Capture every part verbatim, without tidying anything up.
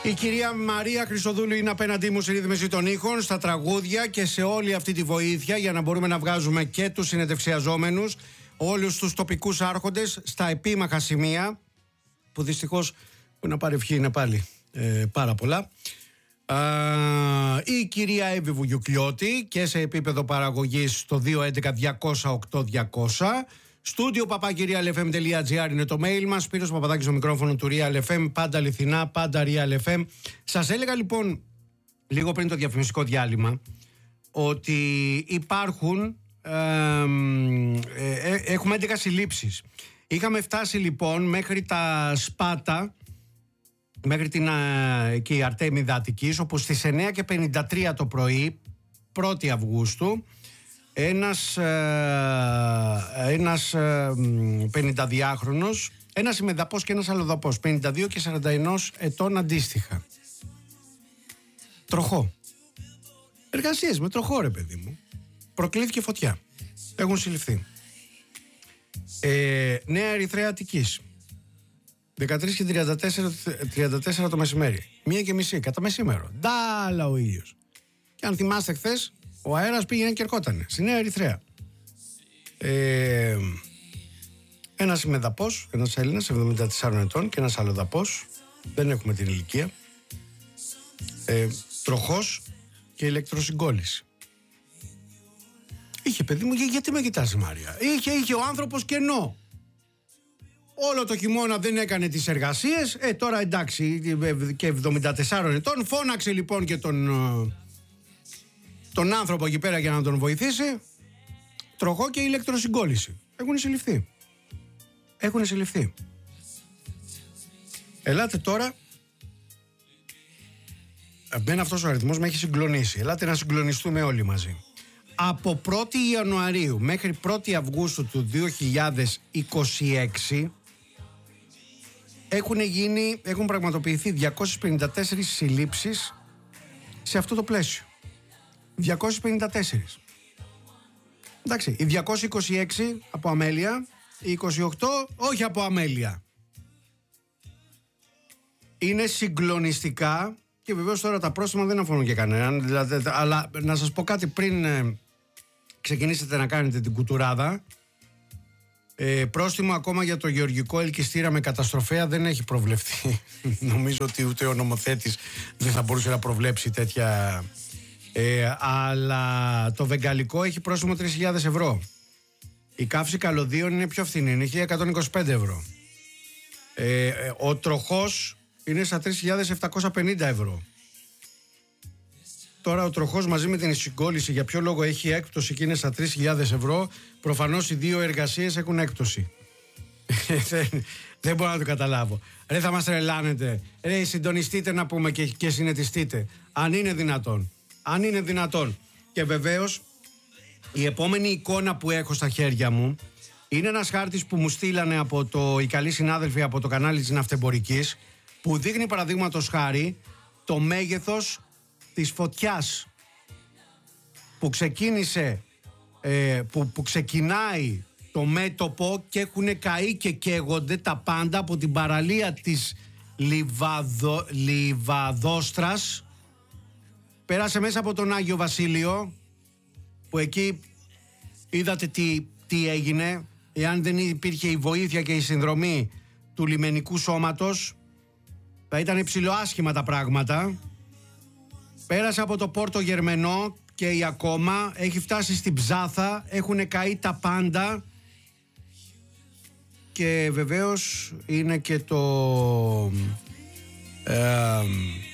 Η κυρία Μαρία Χρυσοδούλου είναι απέναντί μου στη ρύθμιση των ήχων, στα τραγούδια και σε όλη αυτή τη βοήθεια για να μπορούμε να βγάζουμε και τους συνεντευξιαζόμενους, όλους τους τοπικούς άρχοντες στα επίμαχα σημεία, που δυστυχώς που να πάρει ευχή είναι πάλι ε, πάρα πολλά. Α, η κυρία Εύη Βουγιουκλιώτη και σε επίπεδο παραγωγής στο δύο έντεκα διακόσια οκτώ διακόσια. Στούντιο παπάκυ real f m τελεία g r είναι το mail μας. Σπύρος Παπαδάκης στο μικρόφωνο του Real εφ εμ. Πάντα αληθινά, πάντα Real εφ εμ. Σας έλεγα λοιπόν λίγο πριν το διαφημιστικό διάλειμμα ότι υπάρχουν ε, ε, ε, έχουμε έντεκα συλλήψεις. Είχαμε φτάσει λοιπόν μέχρι τα Σπάτα, μέχρι την και η Αρτέμιδα Αττικής, όπου στις εννιά και πενήντα τρία το πρωί πρώτη Αυγούστου ένας, ένας πενηνταδυάχρονος, ένας ημεδαπός και ένας αλλοδαπός, πενήντα δύο και σαράντα ένα ετών αντίστοιχα, τροχό, εργασίες με τροχό ρε παιδί μου, προκλήθηκε φωτιά, έχουν συλληφθεί. ε, Νέα Ερυθρέα Αττικής, δεκατρείς και τριάντα τέσσερα, τριάντα τέσσερα το μεσημέρι, μία και μισή κατά μεσήμερο, ντάλα ο ήλιος. Και αν θυμάστε χθες, ο αέρας πήγαινε και ερχότανε στη Νέα Ερυθρέα. ε, Ένας ημεδαπός, ένας Έλληνας εβδομήντα τεσσάρων ετών και ένας αλλοδαπός, δεν έχουμε την ηλικία, ε, τροχός και ηλεκτροσυγκόλληση. Είχε παιδί μου, για, γιατί με κοιτάζει Μάρια? Είχε, είχε ο άνθρωπος κενό. Όλο το χειμώνα δεν έκανε τις εργασίες. Ε, τώρα εντάξει, και εβδομήντα τεσσάρων ετών. Φώναξε λοιπόν και τον, τον άνθρωπο εκεί πέρα για να τον βοηθήσει. Τροχό και ηλεκτροσυγκόλληση. Έχουν συλληφθεί. Έχουν συλληφθεί. Ελάτε τώρα. Εμένα αυτός ο αριθμός με έχει συγκλονίσει. Ελάτε να συγκλονιστούμε όλοι μαζί. Από πρώτη Ιανουαρίου μέχρι πρώτη Αυγούστου του δύο χιλιάδες είκοσι έξι έχουν γίνει, έχουν πραγματοποιηθεί διακόσιες πενήντα τέσσερις συλλήψεις σε αυτό το πλαίσιο. διακόσιες πενήντα τέσσερις. Εντάξει, οι διακόσιες είκοσι έξι από αμέλεια, οι είκοσι οκτώ όχι από αμέλεια. Είναι συγκλονιστικά και βεβαίως τώρα τα πρόστιμα δεν αφορούν και κανέναν. Δηλαδή, αλλά να σας πω κάτι πριν ε, ξεκινήσετε να κάνετε την κουτουράδα. Ε, πρόστιμο ακόμα για το γεωργικό ελκυστήρα με καταστροφέα δεν έχει προβλεφθεί. Νομίζω ότι ούτε ο νομοθέτης δεν θα μπορούσε να προβλέψει τέτοια. Ε, αλλά το βεγγαλικό έχει πρόστιμο τρεις χιλιάδες ευρώ. Η καύση καλωδίων είναι πιο φθηνή, είναι χίλια εκατόν είκοσι πέντε ευρώ. Ε, ε, ο τροχός είναι στα τρεις χιλιάδες επτακόσια πενήντα ευρώ. Τώρα ο τροχός μαζί με την συγκόλληση για ποιο λόγο έχει έκπτωση και είναι στα τρεις χιλιάδες ευρώ? Προφανώς οι δύο εργασίες έχουν έκπτωση. δεν, δεν μπορώ να το καταλάβω. Ρε, θα μας τρελάνετε. Ρε, συντονιστείτε να πούμε και, και συνετιστείτε. Αν είναι δυνατόν. Αν είναι δυνατόν. Και βεβαίως η επόμενη εικόνα που έχω στα χέρια μου είναι ένας χάρτης που μου στείλανε από το, οι καλοί συνάδελφοι από το κανάλι της Ναυτεμπορικής, που δείχνει παραδείγματος χάρη το μέγεθος της φωτιάς που ξεκίνησε, ε, που, που ξεκινάει το μέτωπο και έχουν καεί και καίγονται τα πάντα από την παραλία της Λιβαδο, Λιβαδόστρας. Πέρασε μέσα από τον Άγιο Βασίλειο, που εκεί είδατε τι, τι έγινε. Εάν δεν υπήρχε η βοήθεια και η συνδρομή του λιμενικού σώματος, θα ήταν ψιλοάσχημα τα πράγματα. Πέρασε από το Πόρτο Γερμενό και η ακόμα έχει φτάσει στην Ψάθα, έχουν καεί τα πάντα. Και βεβαίως είναι και το ε,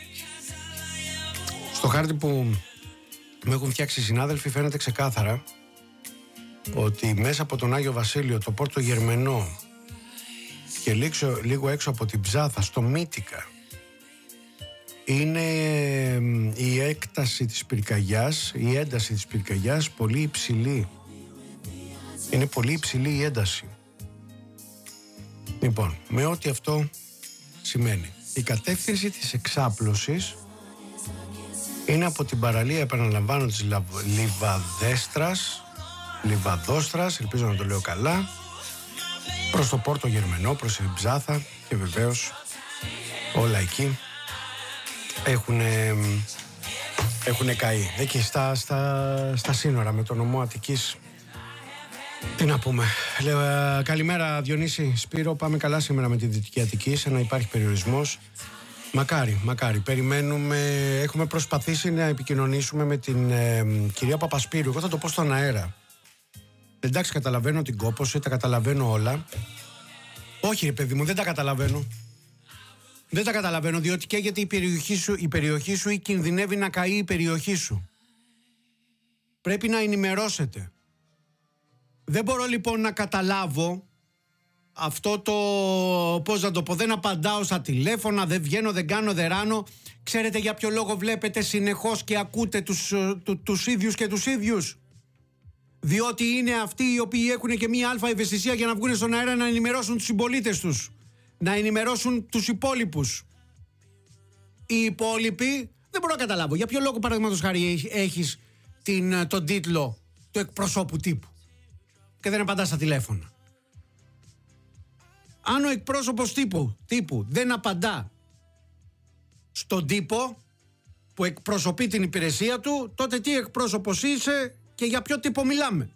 στο χάρτη που με έχουν φτιάξει οι συνάδελφοι φαίνεται ξεκάθαρα ότι μέσα από τον Άγιο Βασίλειο, το Πόρτο Γερμενό και λίγο, λίγο έξω από την Ψάθα, στο Μύτικα, είναι η έκταση της πυρκαγιάς, η ένταση της πυρκαγιάς πολύ υψηλή. Είναι πολύ υψηλή η ένταση. Λοιπόν, με ό,τι αυτό σημαίνει, η κατεύθυνση της εξάπλωσης είναι από την παραλία, επαναλαμβάνω, της Λιβαδέστρας, Λιβαδόστρας, ελπίζω να το λέω καλά, προς το Πόρτο Γερμενό, προς την Ψάθα και βεβαίως όλα εκεί έχουν, έχουν καεί. Εκεί στα, στα, στα σύνορα με τον νομό Αττικής. Τι να πούμε. Λέω, ε, καλημέρα Διονύση, Σπύρο. Πάμε καλά σήμερα με τη Δυτική Αττική, σαν να υπάρχει περιορισμός. Μακάρι, μακάρι. Περιμένουμε, έχουμε προσπαθήσει να επικοινωνήσουμε με την ε, κυρία Παπασπύρου. Εγώ θα το πω στον αέρα. Εντάξει, καταλαβαίνω την κόπωση, τα καταλαβαίνω όλα. Όχι ρε παιδί μου, δεν τα καταλαβαίνω. Δεν τα καταλαβαίνω, διότι καίγεται η περιοχή σου, η περιοχή σου ή κινδυνεύει να καεί η περιοχή σου. Πρέπει να ενημερώσετε. Δεν μπορώ λοιπόν να καταλάβω αυτό το, πώς να το πω, δεν απαντάω στα τηλέφωνα, δεν βγαίνω, δεν κάνω, δεν ράνω. Ξέρετε για ποιο λόγο βλέπετε συνεχώς και ακούτε τους, του, τους ίδιους και τους ίδιους? Διότι είναι αυτοί οι οποίοι έχουν και μία αλφα ευαισθησία για να βγουν στον αέρα να ενημερώσουν τους συμπολίτες τους, να ενημερώσουν τους υπόλοιπους. Οι υπόλοιποι δεν μπορώ να καταλάβω για ποιο λόγο, παραδείγματος χάρη, έχεις την, τον τίτλο του εκπροσώπου τύπου και δεν απαντάς στα τηλέφωνα. Αν ο εκπρόσωπος τύπου, τύπου δεν απαντά στον τύπο που εκπροσωπεί την υπηρεσία του, τότε τι εκπρόσωπος είσαι και για ποιο τύπο μιλάμε?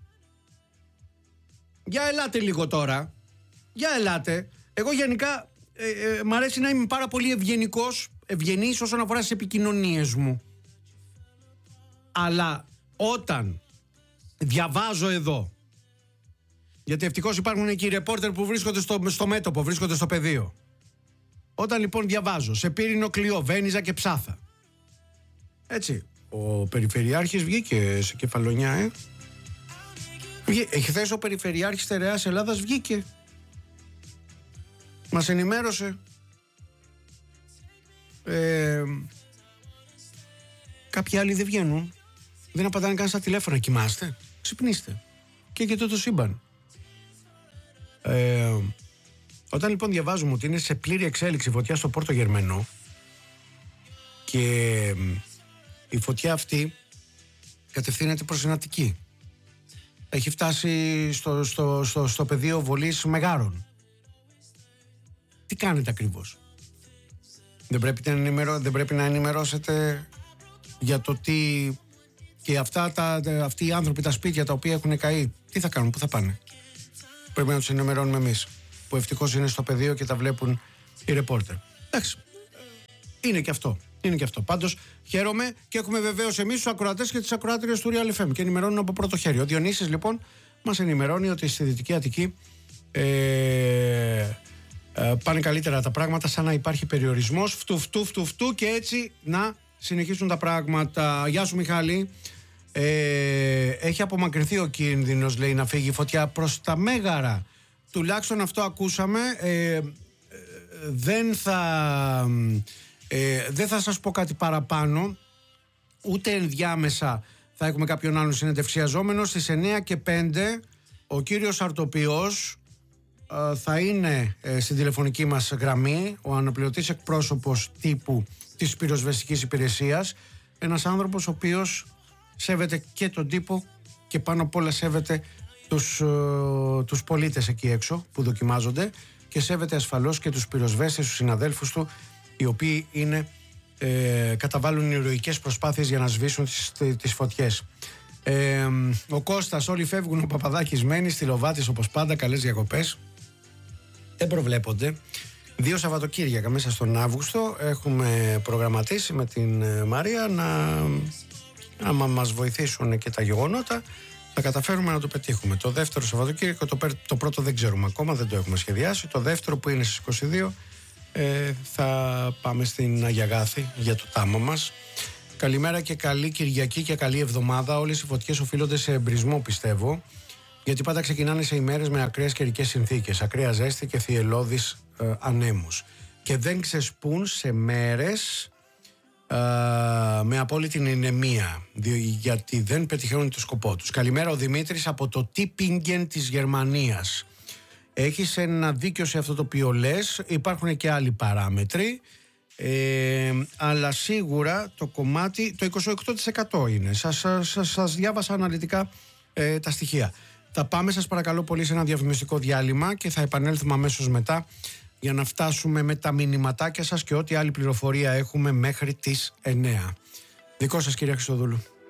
Για ελάτε λίγο τώρα. Για ελάτε. Εγώ γενικά ε, ε, μ' αρέσει να είμαι πάρα πολύ ευγενικός, ευγενής όσον αφορά στις επικοινωνίες μου. Αλλά όταν διαβάζω εδώ, γιατί ευτυχώς υπάρχουν και οι ρεπόρτερ που βρίσκονται στο, στο μέτωπο, βρίσκονται στο πεδίο. Όταν λοιπόν διαβάζω σε Πύρινο, Κλειό, Βένιζα και Ψάθα, έτσι, ο Περιφερειάρχης βγήκε σε Κεφαλονιά, ε. Εχθές ο Περιφερειάρχης Στερεάς Ελλάδας βγήκε. Μας ενημέρωσε. Ε, κάποιοι άλλοι δεν βγαίνουν. Δεν απαντάνε καν στα τηλέφωνα. Κοιμάστε, ξυπνήστε. Και και το σύμπαν. Ε, όταν λοιπόν διαβάζουμε ότι είναι σε πλήρη εξέλιξη φωτιά στο Πόρτο Γερμενό και η φωτιά αυτή κατευθύνεται προς την Αττική, έχει φτάσει στο, στο, στο, στο πεδίο βολής Μεγάρων, τι κάνετε ακριβώς? Δεν πρέπει να, ενημερώ, δεν πρέπει να ενημερώσετε για το τι και αυτά τα, αυτοί οι άνθρωποι, τα σπίτια τα οποία έχουν καεί, τι θα κάνουν, πού θα πάνε? Πρέπει να τους ενημερώνουμε εμείς, που ευτυχώς είναι στο πεδίο και τα βλέπουν οι ρεπόρτερ. Εντάξει, είναι και αυτό. Είναι και αυτό. Πάντως χαίρομαι και έχουμε βεβαίως εμείς τους ακροατές και τις ακροάτριες του Real εφ εμ και ενημερώνουν από πρώτο χέρι. Ο Διονύσης λοιπόν μας ενημερώνει ότι στη Δυτική Αττική ε, ε, πάνε καλύτερα τα πράγματα, σαν να υπάρχει περιορισμός, φτου φτου φτου φτου, και έτσι να συνεχίσουν τα πράγματα. Γεια σου Μιχάλη. Ε, έχει απομακρυνθεί ο κίνδυνος, λέει, να φύγει η φωτιά προς τα Μέγαρα. Τουλάχιστον αυτό ακούσαμε. ε, ε, δεν θα ε, δεν θα σας πω κάτι παραπάνω, ούτε ενδιάμεσα θα έχουμε κάποιον άλλον συνεντευξιαζόμενο. Στις εννιά και πέντε ο κύριος Αρτοπιός ε, θα είναι ε, στην τηλεφωνική μας γραμμή, ο αναπληρωτής εκπρόσωπος τύπου της πυροσβεστικής υπηρεσίας, ένας άνθρωπος ο οποίος σέβεται και τον τύπο και πάνω απ' όλα σέβεται τους, ε, τους πολίτες εκεί έξω που δοκιμάζονται, και σέβεται ασφαλώς και τους πυροσβέστες, τους συναδέλφους του, οι οποίοι είναι, ε, καταβάλουν ηρωικές προσπάθειες για να σβήσουν τις, τις φωτιές. Ε, ο Κώστας, όλοι φεύγουν, ο Παπαδάκης μένει, στη Λοβάτης όπως πάντα, καλές διακοπές. Δεν προβλέπονται. Δύο Σαββατοκύριακα μέσα στον Αύγουστο έχουμε προγραμματίσει με την Μαρία να, άμα μας βοηθήσουν και τα γεγονότα, θα καταφέρουμε να το πετύχουμε. Το δεύτερο Σαββατοκύριακο, το, το πρώτο δεν ξέρουμε ακόμα, δεν το έχουμε σχεδιάσει. Το δεύτερο, που είναι στις είκοσι δύο, ε, θα πάμε στην Αγιαγάθη για το τάμα μας. Καλημέρα και καλή Κυριακή και καλή εβδομάδα. Όλες οι φωτιές οφείλονται σε εμπρισμό, πιστεύω, γιατί πάντα ξεκινάνε σε ημέρες με ακραίες καιρικές συνθήκες, ακραία ζέστη και θυελλώδεις ε, ανέμους, και δεν ξεσπούν σε μέρες ε, με απόλυτη ηρεμία, γιατί δεν πετυχαίνουν το σκοπό τους. Καλημέρα, ο Δημήτρης από το Τίπινγκεν της Γερμανίας. Έχεις ένα δίκιο σε αυτό το οποίο λες. Υπάρχουν και άλλοι παράμετροι, ε, αλλά σίγουρα το κομμάτι, το είκοσι οκτώ τοις εκατό είναι. Σας, σας, σας διάβασα αναλυτικά ε, τα στοιχεία. Θα πάμε, σας παρακαλώ πολύ, σε ένα διαφημιστικό διάλειμμα και θα επανέλθουμε αμέσως μετά για να φτάσουμε με τα μηνυματάκια σας και ό,τι άλλη πληροφορία έχουμε μέχρι τις εννέα. Δικό σας, κυρία Χριστοδούλου.